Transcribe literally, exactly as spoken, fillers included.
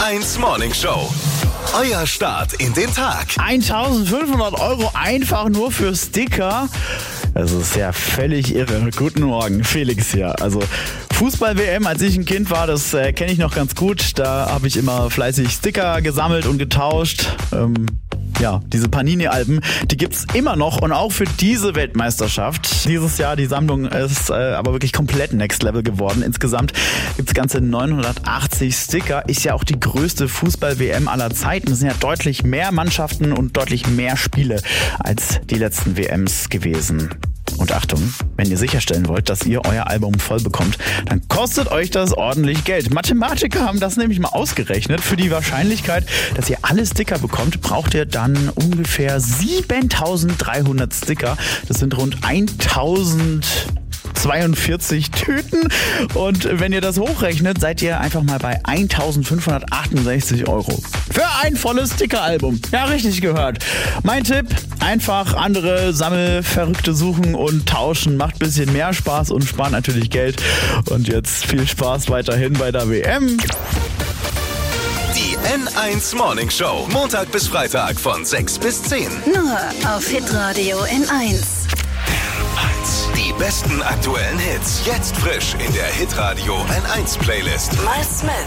eins Morning Show. Euer Start in den Tag. eintausendfünfhundert Euro einfach nur für Sticker. Das ist ja völlig irre. Guten Morgen, Felix hier. Also Fußball-W M, als ich ein Kind war, das äh, kenne ich noch ganz gut. Da habe ich immer fleißig Sticker gesammelt und getauscht. Ähm, ja, diese Panini-Alben, die gibt's immer noch und auch für diese Weltmeisterschaft. Dieses Jahr, die Sammlung ist äh, aber wirklich komplett Next Level geworden. Insgesamt gibt's ganze neunhundertachtzig Sticker. Ist ja auch die größte Fußball-W M aller Zeiten. Es sind ja deutlich mehr Mannschaften und deutlich mehr Spiele als die letzten W Ms gewesen. Und Achtung, wenn ihr sicherstellen wollt, dass ihr euer Album voll bekommt, dann kostet euch das ordentlich Geld. Mathematiker haben das nämlich mal ausgerechnet. Für die Wahrscheinlichkeit, dass ihr alle Sticker bekommt, braucht ihr dann ungefähr siebentausenddreihundert Sticker. Das sind rund eintausendzweiundvierzig Tüten. Und wenn ihr das hochrechnet, seid ihr einfach mal bei eintausendfünfhundertachtundsechzig Euro. Für ein volles Sticker-Album. Ja, richtig gehört. Mein Tipp, einfach andere Sammelverrückte suchen und tauschen. Macht ein bisschen mehr Spaß und spart natürlich Geld. Und jetzt viel Spaß weiterhin bei der W M. Die N eins Morning Show. Montag bis Freitag von sechs bis zehn. Nur auf Hitradio N eins. Die besten aktuellen Hits. Jetzt frisch in der Hitradio N eins Playlist. Mal Smith.